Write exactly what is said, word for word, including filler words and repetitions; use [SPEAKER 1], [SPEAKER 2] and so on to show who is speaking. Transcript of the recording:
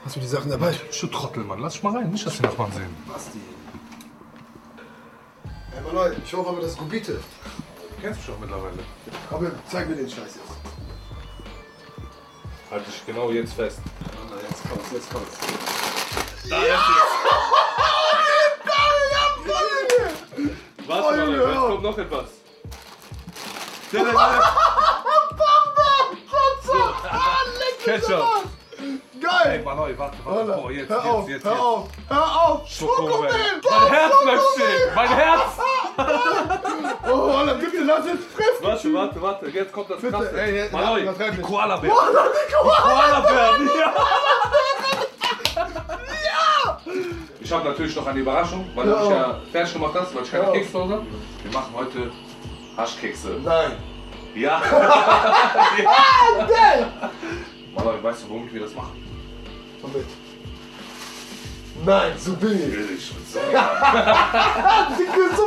[SPEAKER 1] Hast du die Sachen dabei?
[SPEAKER 2] Du Trottel, Mann. Lass dich mal rein. Nicht, dass die Nachbarn sehen.
[SPEAKER 1] Basti. Ey, Manuel, ich hoffe aber, das ist Gubite.
[SPEAKER 2] Du kennst mich doch mittlerweile.
[SPEAKER 1] Komm, zeig mir den Scheiß jetzt.
[SPEAKER 2] Halt dich genau jetzt fest.
[SPEAKER 1] Na, jetzt kommt's, jetzt kommt's.
[SPEAKER 2] Da ist es. Warte mal, jetzt kommt noch etwas. Ketchup.
[SPEAKER 1] Geil!
[SPEAKER 2] Ey, Manoi, warte, warte.
[SPEAKER 1] Warte.
[SPEAKER 2] Oh, jetzt,
[SPEAKER 1] hör
[SPEAKER 2] jetzt,
[SPEAKER 1] auf,
[SPEAKER 2] jetzt,
[SPEAKER 1] hör
[SPEAKER 2] jetzt.
[SPEAKER 1] auf, hör auf!
[SPEAKER 2] Schokomel.
[SPEAKER 1] Schokomel!
[SPEAKER 2] Mein Herz bleibt stehen. Mein Herz.
[SPEAKER 1] Oh, Alter, bitte lass jetzt frisch!
[SPEAKER 2] Warte, warte, warte. Jetzt kommt das
[SPEAKER 1] Bitte,
[SPEAKER 2] Krasse.
[SPEAKER 1] ey, ey,
[SPEAKER 2] Manoi,
[SPEAKER 1] übertreib
[SPEAKER 2] die
[SPEAKER 1] nicht.
[SPEAKER 2] Koala-Bär.
[SPEAKER 1] Koala, die Koala!
[SPEAKER 2] Koala-Bär, ja. Ich habe natürlich noch eine Überraschung, weil du mich ja fertig gemacht hast, weil ich keine
[SPEAKER 1] Ja.
[SPEAKER 2] Kekse habe. Wir machen heute Haschkekse.
[SPEAKER 1] Nein!
[SPEAKER 2] Ja.
[SPEAKER 1] Ah, geil!
[SPEAKER 2] Manoi, weißt du, womit wir das machen?
[SPEAKER 1] Womit? Nein, so billig!
[SPEAKER 2] Billig.
[SPEAKER 1] Dicke